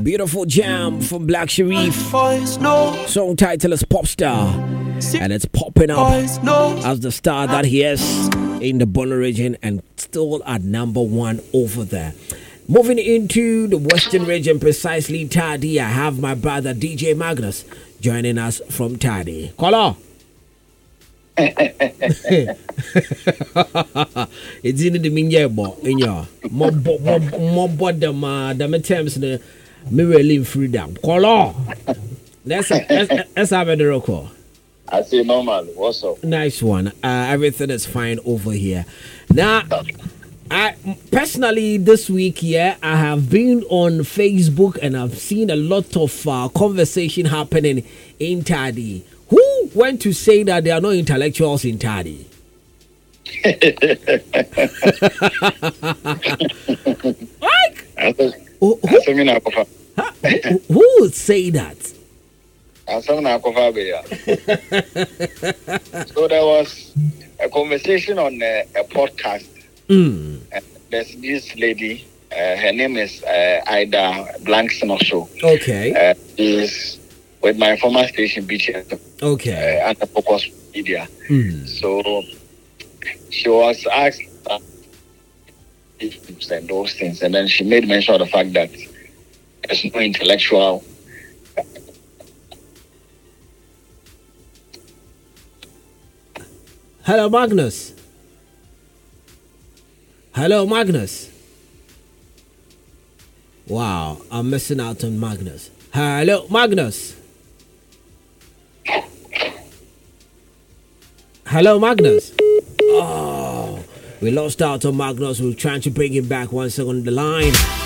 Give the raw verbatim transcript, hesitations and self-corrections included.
Beautiful jam from Black Sharif. Song title is Pop Star. And it's popping up as the star that he is in the Bono region and still at number one over there. Moving into the Western region, precisely Tadi, I have my brother D J Magnus joining us from Tadi. Caller. It's in the Minyabo in your more bottom, the terms the mirror freedom. Caller. Let's let's have a record. I say normal. What's up? Nice one. Uh, everything is fine over here. Now, I personally this week, yeah, I have been on Facebook and I've seen a lot of uh, conversation happening in Tadi. Who went to say that there are no intellectuals in Tadi? Like, who, who, huh? who, who would say that? So there was a conversation on a, a podcast. Mm. Uh, there's this lady, uh, her name is uh, Ida Blankson or so. Okay. Uh, is with my former station, B T S. Okay. Uh, at the Focus Media. Mm. So she was asked uh, and those things, and then she made mention of the fact that there's no intellectual. Hello, Magnus. Hello, Magnus. Wow, I'm missing out on Magnus. Hello, Magnus. Hello, Magnus. Oh, we lost out on Magnus. We're trying to bring him back one second on the line.